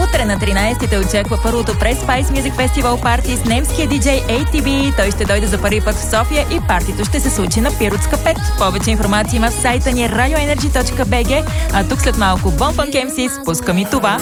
Утре на 13 те очаква първото Press Spice Music Festival парти с немския диджей ATB. Той ще дойде за първи път в София и партито ще се случи на Пиротска 5. Повече информация има в сайта ни radioenergy.bg, а тук след малко Bon Funk MC спускам и това.